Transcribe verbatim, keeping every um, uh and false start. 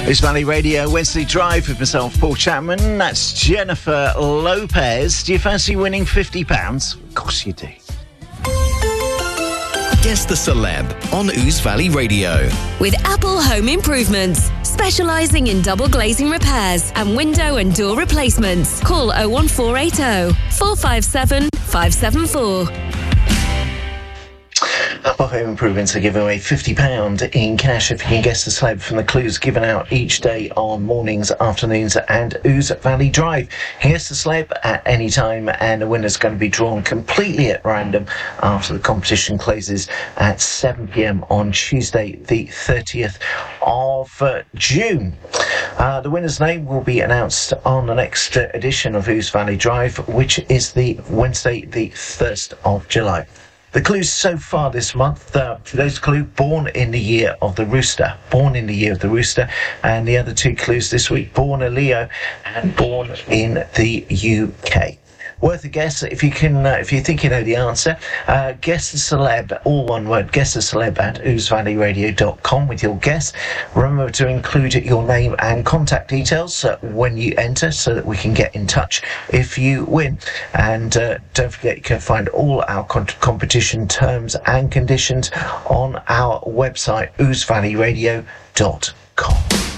It's Valley Radio Wednesday Drive with myself, Paul Chapman. That's Jennifer Lopez. Do you fancy winning fifty pounds? Of course you do. Guess the Celeb on Ouse Valley Radio. With Apple Home Improvements, specialising in double glazing repairs and window and door replacements. Call oh one four eight oh, four five seven, five seven four. Apple Home Improvements are giving away fifty pounds in cash if you can guess the celeb from the clues given out each day on mornings, afternoons and Ouse Valley Drive. Here's the celeb at any time, and the winner's going to be drawn completely at random after the competition closes at seven p.m. on Tuesday the thirtieth of uh, June. Uh, the winner's name will be announced on the next uh, edition of Ouse Valley Drive, which is the Wednesday the first of July. The clues so far this month, uh, today's clue, born in the year of the rooster. Born in the year of the rooster. And the other two clues this week, born a Leo and born in the U K. Worth a guess. If you can, uh, if you think you know the answer, uh, guess the celeb, all one word, guess the celeb at ouse valley radio dot com with your guess. Remember to include your name and contact details uh, when you enter so that we can get in touch if you win. And uh, don't forget, you can find all our con- competition terms and conditions on our website, ouse valley radio dot com.